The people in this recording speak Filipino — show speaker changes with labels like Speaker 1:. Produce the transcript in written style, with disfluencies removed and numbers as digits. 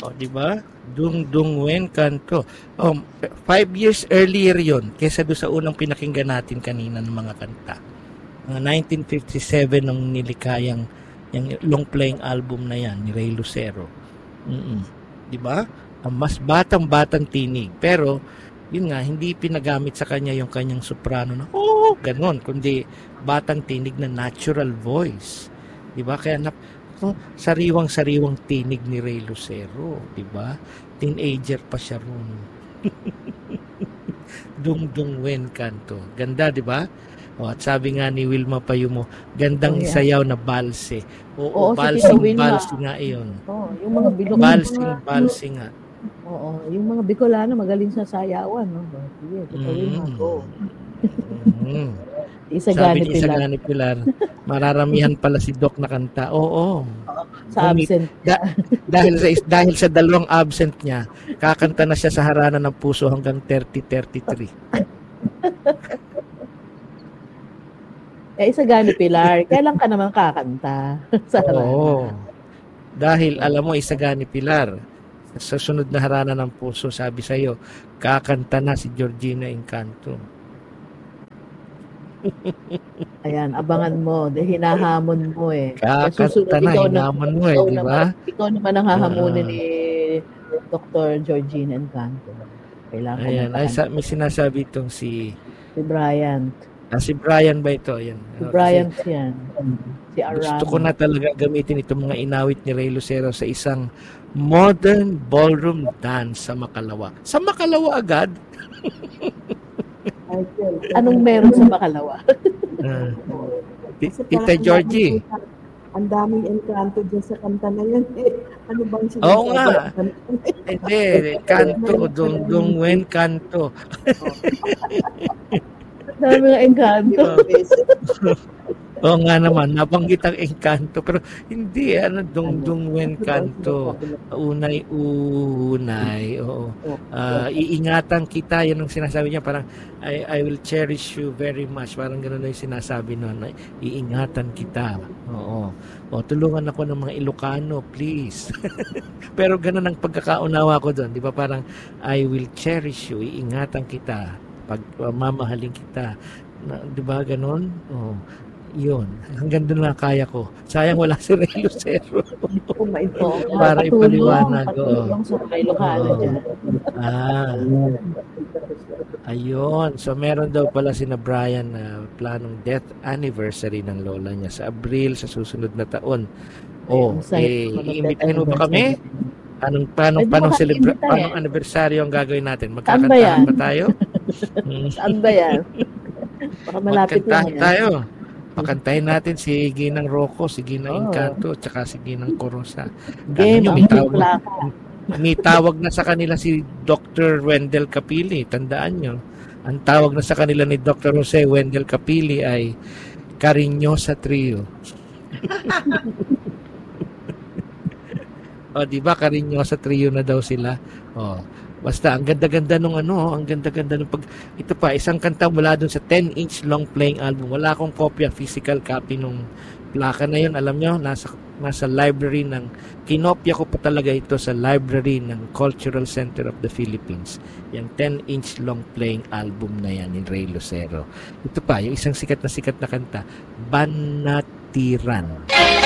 Speaker 1: O, di ba? Dung Dung Wen Kanto. 5 years earlier yon kesa doon sa unang pinakinggan natin kanina ng mga kanta. 1957 nung nilikayang yung long playing album na yan ni Ray Lucero. Di ba? Ang mas batang-batang tinig. Pero, yun nga, hindi pinagamit sa kanya yung kanyang soprano na, ganon, kundi batang tinig na natural voice. Di ba? Kaya sariwang-sariwang tinig ni Ray Lucero, di ba? Teenager pa siya ron. Dung Dung Wen Kanto. Ganda, di ba? At sabi nga ni Wilma Payumo, gandang isayaw na balse. Oo, balsing nga iyon.
Speaker 2: Yung mga
Speaker 1: balsing nga.
Speaker 2: Oo, yung mga Bicolano magaling sa sayawan, no? Sige, Wilma, go.
Speaker 1: Sabi ni Isagani Pilar, mararamihan pala si Doc na kanta. Oo.
Speaker 2: Sa absent.
Speaker 1: Dahil sa dalawang absent niya, kakanta na siya sa harana ng puso hanggang 30-33.
Speaker 2: Isagani Pilar, kailan ka naman kakanta? Sa harana?
Speaker 1: Oo. Dahil alam mo, Isagani Pilar, sa sunod na harana ng puso, sabi sa'yo, kakanta na si Georgina Encanto.
Speaker 2: Ayan, abangan mo. Hinahamon mo eh.
Speaker 1: Kakanta na, hinahamon mo eh, di ba?
Speaker 2: Ikaw naman ang hahamunin ni Dr. Georgina Encanto.
Speaker 1: Ayan, may sinasabi itong si
Speaker 2: Bryant.
Speaker 1: Si Brian ba ito? Ayan.
Speaker 2: Si Bryant yan. Si Arama.
Speaker 1: Gusto ko na talaga gamitin itong mga inawit ni Ray Lucero sa isang modern ballroom dance sa Makalawa. Sa Makalawa agad?
Speaker 2: Anong meron sa Makalawa?
Speaker 1: Tita Georgie.
Speaker 3: Ang daming Encanto dyan sa kanta na yan. Ano bang sinasabi?
Speaker 1: Oo nga. Hindi, Kanto. Dung Wen Kanto.
Speaker 2: Dami ng Encanto.
Speaker 1: Oo nga naman, nabanggit ang Encanto. Pero hindi, Dung Wen Kanto. Unay. Oo. Iingatan kita, yan ang sinasabi niya. Parang, I will cherish you very much. Parang gano'n na yung sinasabi noon. Iingatan kita. Oo. Tulungan ako ng mga Ilocano, please. Pero gano'n ang pagkakaunawa ko doon. Di ba parang, I will cherish you. Iingatan kita. Mamahalin kita. Di ba ganon? Yun. Hanggang doon lang kaya ko. Sayang wala si Ray Lucero. Para ipaliwanag.
Speaker 2: Patulong sa Ilocano dyan.
Speaker 1: Ayun. So meron daw pala si na Brian na planong death anniversary ng lola niya sa Abril sa susunod na taon. Iimbitahin mo ba kami? Paano anniversary ang gagawin natin? Magkakantahan ba tayo?
Speaker 2: Saan ba yan? Baka malapit lang yan.
Speaker 1: Tayo. Pakantahin natin si Ginang Rocco, si Ginang Encanto, tsaka si Ginang Corosa. May tawag na sa kanila si Dr. Wendell Capili. Tandaan nyo. Ang tawag na sa kanila ni Dr. Jose Wendell Capili ay Cariñosa Trio. Di ba Cariñosa Trio na daw sila? Basta ang ganda-ganda nung ito pa isang kanta mula dun sa 10-inch long playing album. Wala akong kopya, physical copy nung plaka na yun. Alam nyo, nasa library kinopya ko pa talaga ito sa library ng Cultural Center of the Philippines. Yung 10-inch long playing album na yan ni Ray Lucero. Ito pa, yung isang sikat na kanta, Banatiran.